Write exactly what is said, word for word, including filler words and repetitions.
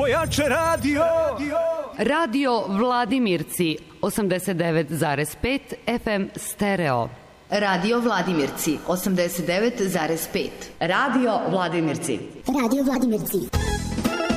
jače radio. Radio Vladimirci osamdeset devet zarez pet F M stereo. Radio Vladimirci osamdeset devet zarez pet. Radio Vladimirci. Radio Vladimirci.